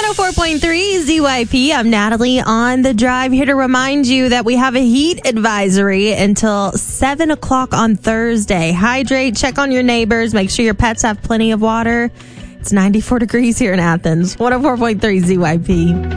104.3 ZYP. I'm Natalie on the drive, here to remind you that we have a heat advisory until 7 o'clock on Thursday. Hydrate, check on your neighbors, make sure your pets have plenty of water. It's 94 degrees here in Athens. 104.3 ZYP.